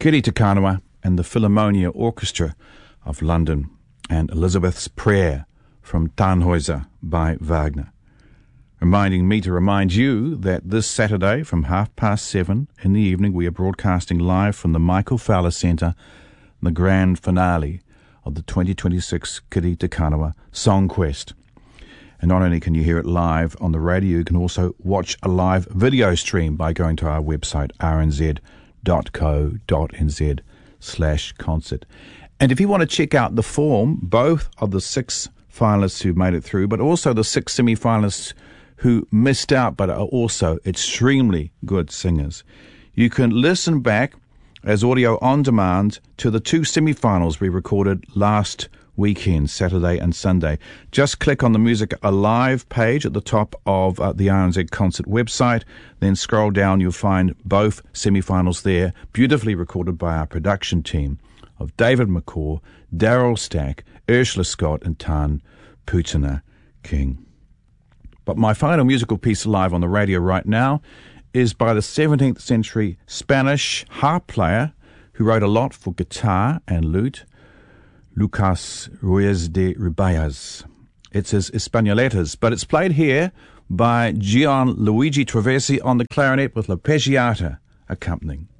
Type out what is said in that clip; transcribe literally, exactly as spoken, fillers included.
Kiri Te Kanawa and the Philharmonia Orchestra of London, and Elizabeth's Prayer from Tannhäuser by Wagner. Reminding me to remind you that this Saturday from half past seven in the evening we are broadcasting live from the Michael Fowler Centre, the grand finale of the twenty twenty-six Kiri Te Kanawa Song Quest. And not only can you hear it live on the radio, you can also watch a live video stream by going to our website, r n z dot co dot n z slash concert. And if you want to check out the form, both of the six finalists who made it through, but also the six semi-finalists who missed out but are also extremely good singers, you can listen back as audio on demand to the two semi-finals we recorded last weekend, Saturday and Sunday. Just click on the Music Alive page at the top of uh, the R N Z Concert website, then scroll down, you'll find both semi-finals there, beautifully recorded by our production team of David McCaw, Daryl Stack, Ursula Scott and Tan Putina King. But my final musical piece live on the radio right now is by the seventeenth century Spanish harp player who wrote a lot for guitar and lute, Lucas Ruiz de Ribayas. It's his Españoletas, but it's played here by Gian Luigi Traversi on the clarinet with La Peggiata accompanying.